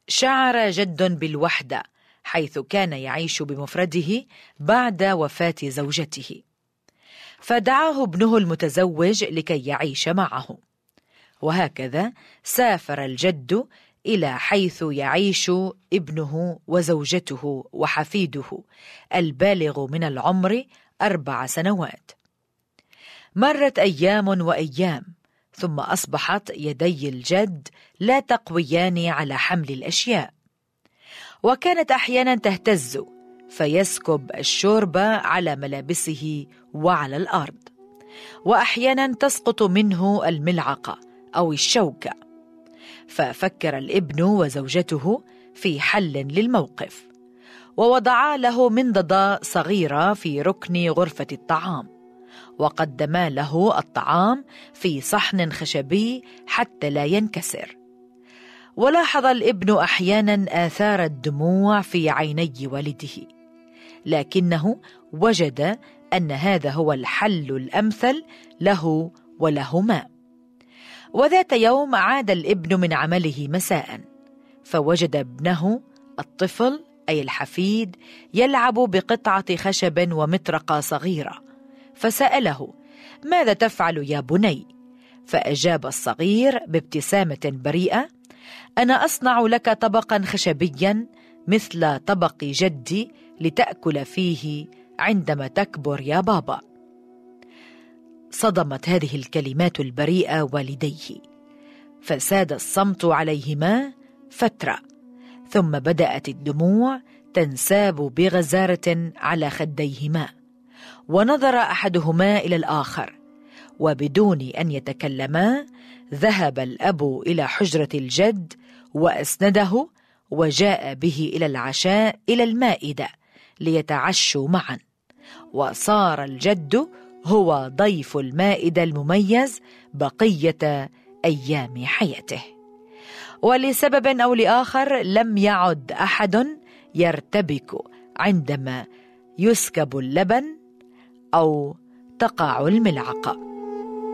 شعر جد بالوحدة حيث كان يعيش بمفرده بعد وفاة زوجته، فدعاه ابنه المتزوج لكي يعيش معه، وهكذا سافر الجد إلى حيث يعيش ابنه وزوجته وحفيده البالغ من العمر 4 سنوات. مرت أيام وأيام، ثم أصبحت يدي الجد لا تقويان على حمل الأشياء، وكانت أحيانا تهتز فيسكب الشوربة على ملابسه وعلى الأرض، وأحيانا تسقط منه الملعقة أو الشوكة. ففكر الابن وزوجته في حل للموقف، ووضعا له منضدة صغيرة في ركن غرفة الطعام، وقدما له الطعام في صحن خشبي حتى لا ينكسر. ولاحظ الابن أحيانا آثار الدموع في عيني والده، لكنه وجد أن هذا هو الحل الأمثل له ولهما. وذات يوم عاد الابن من عمله مساء، فوجد ابنه الطفل أي الحفيد يلعب بقطعة خشب ومطرقة صغيرة، فسأله: ماذا تفعل يا بني؟ فأجاب الصغير بابتسامة بريئة: أنا أصنع لك طبقا خشبيا مثل طبق جدي لتأكل فيه عندما تكبر يا بابا. صدمت هذه الكلمات البريئة والديه، فساد الصمت عليهما فترة، ثم بدأت الدموع تنساب بغزارة على خديهما، ونظر أحدهما إلى الآخر، وبدون أن يتكلما ذهب الأب إلى حجرة الجد وأسنده، وجاء به إلى العشاء إلى المائدة ليتعشوا معا، وصار الجد هو ضيف المائدة المميز بقية أيام حياته. ولسبب أو لآخر لم يعد أحد يرتبك عندما يسكب اللبن أو تقع الملعقة.